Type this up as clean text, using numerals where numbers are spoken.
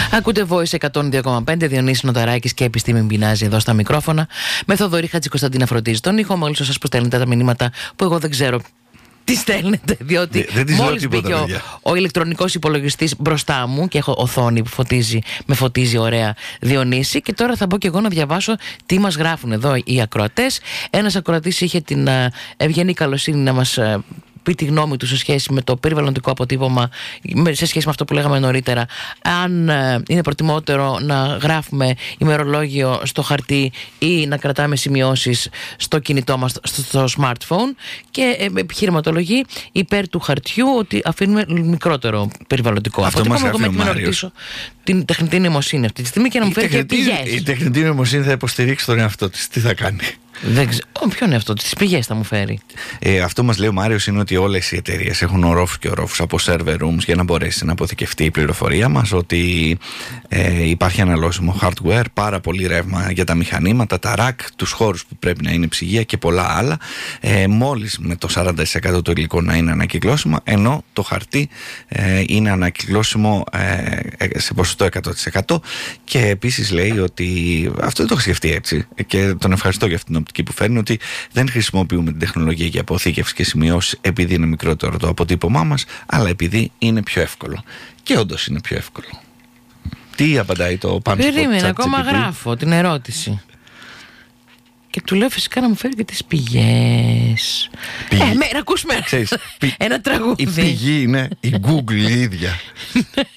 Ακούτε Voice 102,5, Διονύσης Νοταράκης και Επιστήμη Μπινάζη εδώ στα μικρόφωνα. Με Θοδωρή Χατζικοσταντίνα φροντίζει τον ήχο. Μόλις σας που στέλνετε τα μηνύματα που εγώ δεν ξέρω τι στέλνετε, διότι μόλις μπήκε ο ηλεκτρονικός υπολογιστής μπροστά μου και έχω οθόνη που με φωτίζει ωραία, Διονύση, και τώρα θα μπω και εγώ να διαβάσω τι μας γράφουν εδώ οι ακροατές. Ένας ακροατής είχε την ευγενή καλοσύνη να μας πει τη γνώμη του σε σχέση με το περιβαλλοντικό αποτύπωμα, σε σχέση με αυτό που λέγαμε νωρίτερα, αν είναι προτιμότερο να γράφουμε ημερολόγιο στο χαρτί ή να κρατάμε σημειώσεις στο κινητό μας, στο smartphone, και επιχειρηματολογεί υπέρ του χαρτιού, ότι αφήνουμε μικρότερο περιβαλλοντικό αποτύπωμα. Εγώ με να ρωτήσω την τεχνητή νοημοσύνη αυτή τη στιγμή και να μου φέρει και πηγές. Η τεχνητή νοημοσύνη θα υποστηρίξει τον εαυτό της. Τι θα κάνει? Δεν ξέρω. Ποιον εαυτό της, τις πηγές θα μου φέρει. Αυτό μας λέει ο Μάριος είναι ότι όλες οι εταιρείες έχουν ορόφους και ορόφους από server rooms για να μπορέσει να αποθηκευτεί η πληροφορία μας, ότι υπάρχει αναλώσιμο hardware, πάρα πολύ ρεύμα για τα μηχανήματα, τα rack, τους χώρους που πρέπει να είναι ψυγεία και πολλά άλλα, μόλις με το 40% το υλικό να είναι ανακυκλώσιμο, ενώ το χαρτί είναι ανακυκλώσιμο σε ποσοστό 100%. Και επίσης λέει ότι αυτό δεν το έχει σκεφτεί έτσι, και τον ευχαριστώ για αυτήν την οπτική που φέρνει, ότι δεν χρησιμοποιούμε την τεχνολογία για αποθήκευση και σημειώσεις επειδή είναι μικρότερο το αποτύπωμά μας, αλλά επειδή είναι πιο εύκολο. Και όντως είναι πιο εύκολο. Τι απαντάει το πάνω στο Περίμενε, ακόμα γράφω την ερώτηση. Και του λέω φυσικά να μου φέρει και τις πηγές. Να ακούσουμε ένα τραγούδι. Η πηγή είναι η Google η ίδια.